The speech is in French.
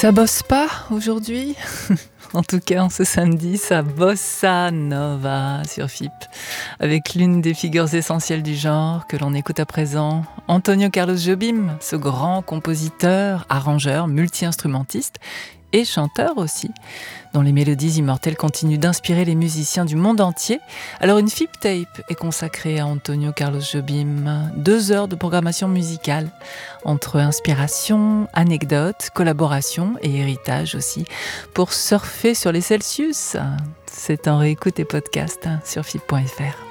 Ça bosse pas aujourd'hui? En tout cas, en ce samedi, ça bossa nova sur FIP, avec l'une des figures essentielles du genre que l'on écoute à présent, Antonio Carlos Jobim, ce grand compositeur, arrangeur, multi-instrumentiste et chanteur aussi, dont les mélodies immortelles continuent d'inspirer les musiciens du monde entier. Alors une FIP Tape est consacrée à Antonio Carlos Jobim, 2 heures de programmation musicale, entre inspiration, anecdotes, collaboration et héritage aussi, pour surfer sur les Celsius. C'est en réécoute et podcast sur FIP.fr.